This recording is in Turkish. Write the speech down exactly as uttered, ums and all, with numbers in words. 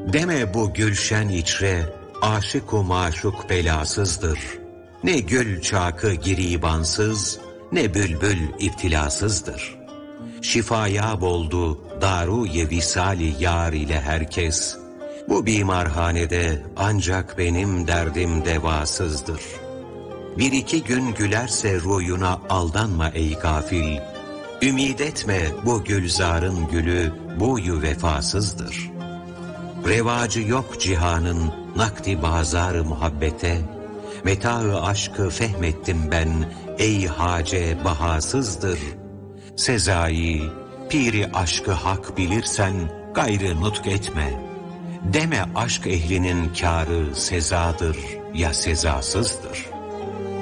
Deme bu gülşen içre, aşık-u maşuk belasızdır. Ne gül çakı giribansız, ne bülbül iptilasızdır. Şifaya boldu daru-ye visali yar ile herkes. Bu bimarhanede ancak benim derdim devasızdır. Bir iki gün gülerse ruyuna aldanma ey gafil. Ümid etme bu gülzarın gülü buyu vefasızdır. Revacı yok cihanın nakdi bazar-ı muhabbete. Meta-ı aşkı fehmettim ben ey hace bahasızdır. Sezai, piri aşkı hak bilirsen gayrı nutk etme. Deme aşk ehlinin kârı sezadır ya sezasızdır.